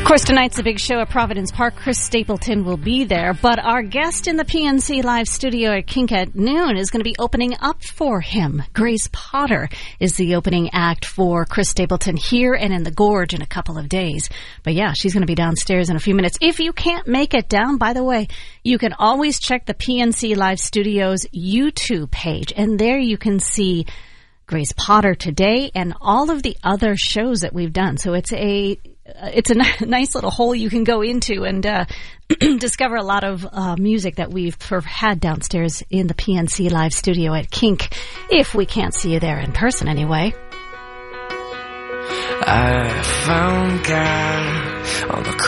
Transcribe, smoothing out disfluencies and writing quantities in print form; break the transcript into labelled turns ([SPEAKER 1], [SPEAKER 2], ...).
[SPEAKER 1] Of course, tonight's a big show at Providence Park. Chris Stapleton will be there, but our guest in the PNC Live studio at Kink at noon is going to be opening up for him. Grace Potter is the opening act for Chris Stapleton here and in the Gorge in a couple of days. But yeah, she's going to be downstairs in a few minutes. If you can't make it down, by the way, you can always check the PNC Live Studios YouTube page, and there you can see Grace Potter today and all of the other shows that we've done. So it's a nice little hole you can go into and discover a lot of music that we've had downstairs in the PNC Live studio at Kink, if we can't see you there in person anyway.
[SPEAKER 2] I found God on the